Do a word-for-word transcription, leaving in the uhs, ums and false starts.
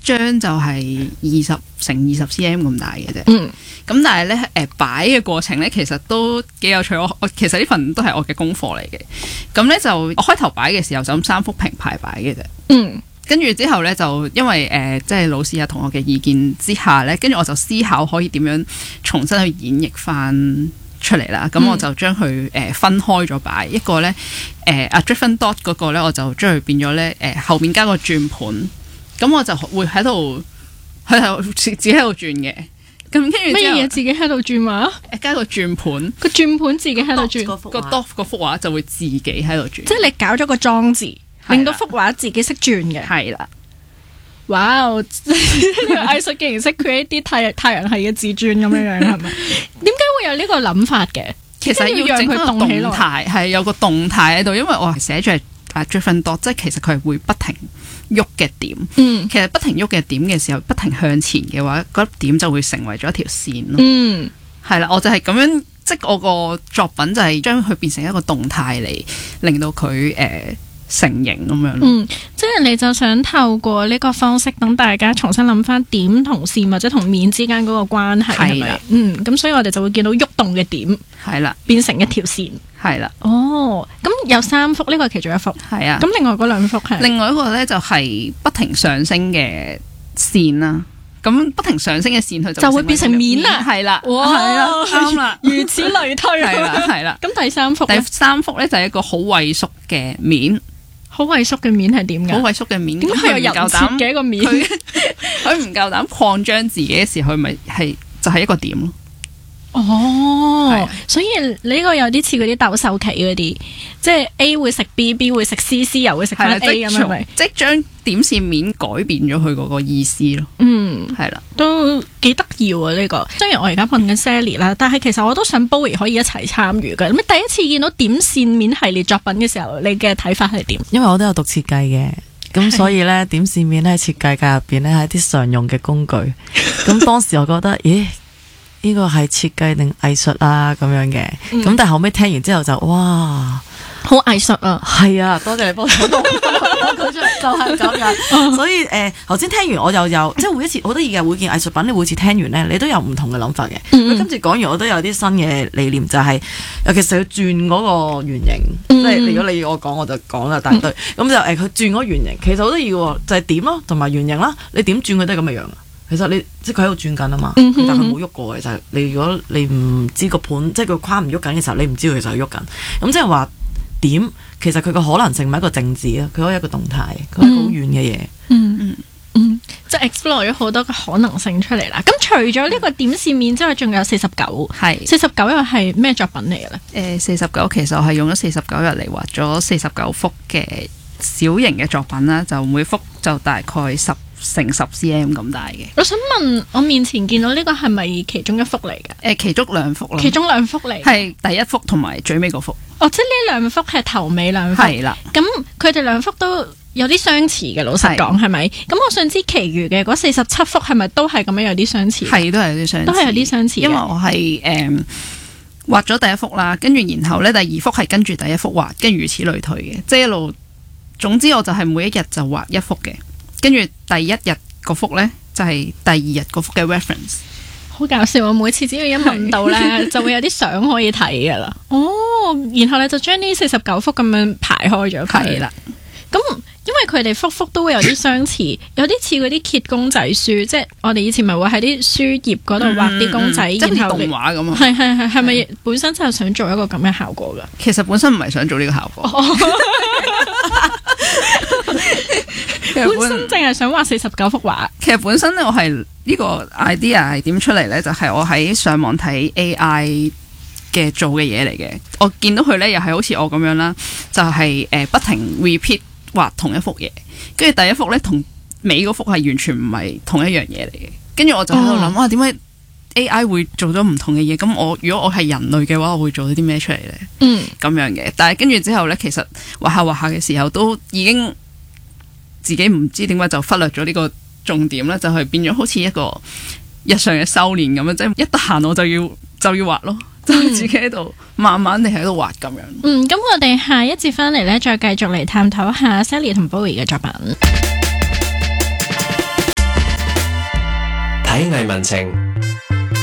張就係二十乘二十 cm 咁大嘅啫。 嗯。 咁但係咧，誒擺嘅過程咧，其實都幾有趣。我我其實呢份都係我嘅功課嚟嘅。咁咧就我開頭擺嘅時候就咁三幅平排擺嘅啫。 嗯。 跟住之後咧，就因為誒、呃、即係老師啊同學嘅意見之下咧，跟住我就思考可以點樣重新去演繹翻出嚟啦。咁、嗯、我就將佢誒分開咗擺。一個咧誒啊 Driven Dot 嗰個咧，我就將佢變咗咧誒後面加個轉盤。咁我就會喺度喺度自己喺度轉嘅。咁跟住乜嘢自己喺度轉話？ 誒加個轉盤， 個轉盤自己喺度轉， 個 dot 嗰幅畫就會自己喺度轉。 即係你搞咗個裝置，令到幅畫自己識轉嘅。 係啦， 哇！藝術竟然識 create 啲太太陽系嘅自轉咁樣樣，係咪？點解會有呢個諗法嘅？ 其實要整佢動態，係有個動態喺度，因為我係寫住係 Driven Dot，即係其實佢係會不停喐嘅點。嗯，其實不停喐嘅點嘅時候，不停向前嘅話，嗰粒點就會成為咗一條線咯。嗯，係啦，我就係咁樣，即係我個作品就係將佢變成一個動態嚟，令到佢誒。呃成形咁樣咯， 嗯，即係你就想透過呢個方式，等大家重新諗翻點同線或者同面之間嗰個關係係咪？嗯，咁所以我哋就會見到喐動嘅點，係啦，變成一條線，係啦。哦，咁有三幅，呢個係其中一幅，係啊。咁另外嗰兩幅係另外一個咧，就係不停上升嘅線啦。咁不停上升嘅線，佢就會變成面啦，係啦， 哇，係啦，啱啦， 如此類推， 係啦，係啦。 咁第三幅， 第三幅咧就係一個好畏縮嘅面。 好畏縮嘅面係點㗎？ 好畏縮嘅面， 點解有人設嘅一個面？ 佢唔夠膽擴張自己嘅時候，佢咪係就係、是、一個點咯。 哦，所以呢個有啲似嗰啲鬥獸棋嗰啲，即係 A 會食 B，B 會食 C，C 又會食翻 A 咁樣咪？即係將點線面改變咗佢嗰個意思咯。嗯，係啦，都幾得意啊呢個。雖然我而家問緊 Sally 啦，但係其實我都想 Bowie 可以一齊參與嘅。咁第一次見到點線面系列作品嘅時候，你嘅睇法係點？ 因為我都有讀設計嘅，咁所以咧點線面喺設計界入邊咧係啲常用嘅工具。咁當時我覺得，咦？呢個係設計定藝術啊咁樣嘅，咁、嗯、但係後尾聽完之後就哇， 好藝術啊！ 係啊，多謝你幫我講講出嚟，就係咁樣。所以誒，頭、呃、先聽完我又有，即係每一次好得意嘅，每件藝術品你每次聽完咧，你都有唔同嘅諗法嘅。嗯、今次講完我都有啲新嘅理念，就係、是、尤其是佢轉嗰個圓形，嗯、即係如果你要我講我就講啦，大堆咁、嗯、就誒佢轉嗰個圓形，其實好得意嘅，就係點咯，同埋圓形啦，你點轉佢都係咁嘅樣。其實你即係佢喺度轉緊啊嘛，嗯、哼但係佢冇喐過嘅就係、是、你如果你唔知個盤，即係個框唔喐緊嘅時候，你唔知佢其實係喐緊。咁即係話點，其實佢個可能性唔係一個靜止啊，佢可以一個動態，佢係一個好遠嘅嘢。 嗯嗯嗯，即係 explore 咗好多個可能性出嚟啦。咁除咗呢個點線面之外，仲有四十九，係四十九又係咩作品嚟嘅咧？ 誒、呃，四十九其實我係用咗四十九日嚟畫咗四十九幅嘅小型嘅作品啦，就每幅就大概十乘十 cm 咁大嘅。 我想問，我面前見到呢個係咪其中一幅嚟嘅？誒、 呃，其中兩幅咯。 其中兩幅嚟，係第一幅同埋最尾嗰幅。 哦，即係呢兩幅係頭尾兩幅。係啦。咁佢哋兩幅都有啲相似嘅，老實講係咪？咁我想知其餘嘅嗰四十七幅係咪都係咁樣有啲相似？係，都係有啲相似。都係有啲相似。因為我係誒畫咗第一幅啦，跟住然後咧第二幅係跟住第一幅畫，跟住如此類推嘅，即係一路。總之我就係每一日就畫一幅嘅。跟住第一日嗰幅呢，就係、是、第二日嗰幅嘅 reference， 好搞笑啊！每次只要一問到呢，就會有啲相可以睇噶啦。哦，然後你就將呢四十九幅咁樣排開咗佢啦。咁因為佢哋幅幅都會有啲相似，有啲似嗰啲揭公仔書，即係我哋以前咪會喺啲書頁嗰度畫啲公仔，嗯嗯、然後動畫咁啊。 係係係，係咪本身就係想做一個咁嘅效果噶？ 其實本身唔係想做呢個效果。 本身淨係想畫四十九幅畫。 其實本身咧，我係呢個 idea 係點出嚟咧？就係、是、我喺上網睇 A I 嘅做嘅嘢嚟嘅。我見到佢咧，又係好似我咁樣啦，就係、是、誒、呃、不停 repeat 畫同一幅嘢。跟住第一幅咧，同尾嗰幅係完全唔係同一樣嘢嚟嘅。跟住我就喺度諗啊，點解 A I 會做咗唔同嘅嘢？咁我如果我係人類嘅話，我會做咗啲咩出嚟咧？嗯，咁樣嘅。但係跟住之後咧，其實畫下畫下嘅時候，都已經。自己唔知點解就忽略咗呢個重點咧，就係、是、變咗好似一個日常嘅修煉咁樣，即係一得閒我就要就要畫咯，就自己喺度慢慢地喺度畫咁樣。 嗯，咁我哋下一節翻嚟咧，再繼續嚟探討下 Sally 同 Bowie 嘅作品。 體藝文情